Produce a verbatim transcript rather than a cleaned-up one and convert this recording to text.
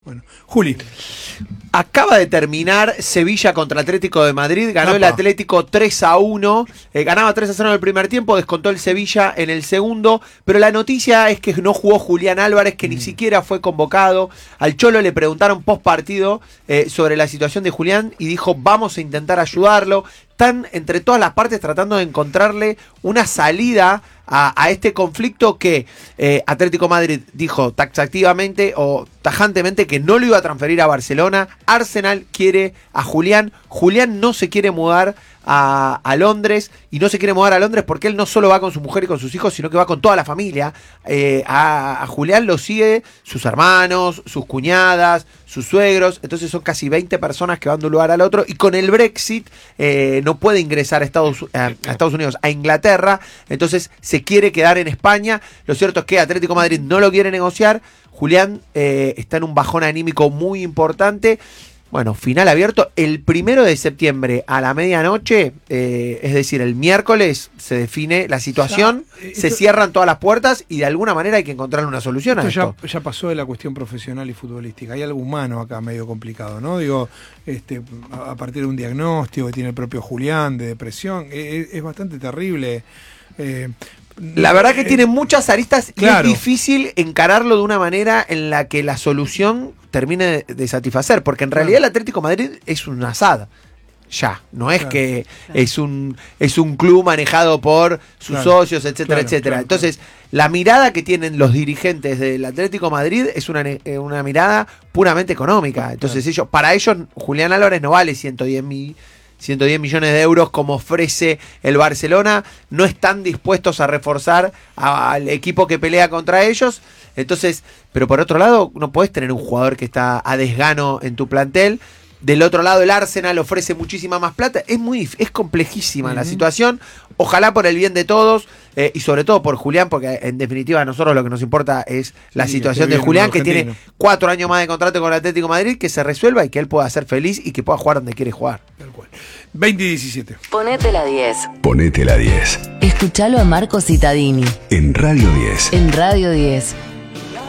Bueno, Juli. Acaba de terminar Sevilla contra Atlético de Madrid. Ganó Apa. el Atlético tres a uno. Eh, ganaba tres a cero en el primer tiempo. Descontó el Sevilla en el segundo. Pero la noticia es que no jugó Julián Álvarez, que mm. ni siquiera fue convocado. Al Cholo le preguntaron post partido eh, sobre la situación de Julián y dijo: vamos a intentar ayudarlo. Están entre todas las partes tratando de encontrarle una salida a, a este conflicto que eh, Atlético Madrid dijo taxativamente o tajantemente que no lo iba a transferir a Barcelona. Arsenal quiere a Julián. Julián no se quiere mudar a, a Londres, y no se quiere mudar a Londres porque él no solo va con su mujer y con sus hijos, sino que va con toda la familia. Eh, a, a Julián lo sigue sus hermanos, sus cuñadas, sus suegros. Entonces son casi veinte personas que van de un lugar al otro, y con el Brexit eh, no puede ingresar a Estados, a, a Estados Unidos, a Inglaterra. Entonces se quiere quedar en España. Lo cierto es que Atlético Madrid no lo quiere negociar. Julián eh, está en un bajón anímico muy importante. Bueno, final abierto el primero de septiembre a la medianoche, eh, es decir, el miércoles se define la situación, ya, esto, se cierran todas las puertas y de alguna manera hay que encontrar una solución a esto. Ya, ya pasó de la cuestión profesional y futbolística. Hay algo humano acá medio complicado, ¿no? Digo, este, a partir de un diagnóstico que tiene el propio Julián de depresión, es, es bastante terrible. Eh, La verdad que eh, tiene muchas aristas, claro. Y es difícil encararlo de una manera en la que la solución termine de, de satisfacer, porque en claro. realidad el Atlético de Madrid es un asad. Ya, no es claro, que claro. es un es un club manejado por sus claro, socios, etcétera, claro, etcétera. Claro, Entonces, claro. la mirada que tienen los dirigentes del Atlético de Madrid es una, una mirada puramente económica. Entonces, claro. ellos, para ellos, Julián Álvarez no vale ciento diez millones de euros como ofrece el Barcelona. No están dispuestos a reforzar a, al equipo que pelea contra ellos. Entonces, pero por otro lado, no podés tener un jugador que está a desgano en tu plantel. Del otro lado, el Arsenal ofrece muchísima más plata. Es muy es complejísima uh-huh. la situación. Ojalá por el bien de todos, eh, y sobre todo por Julián, porque en definitiva a nosotros lo que nos importa es la sí, situación de Julián, que tiene cuatro años más de contrato con el Atlético de Madrid, que se resuelva y que él pueda ser feliz y que pueda jugar donde quiere jugar. Tal cual. veinte y diecisiete. Ponete la diez. Ponete la diez. Escuchalo a Marco Cittadini. En Radio diez. En Radio diez.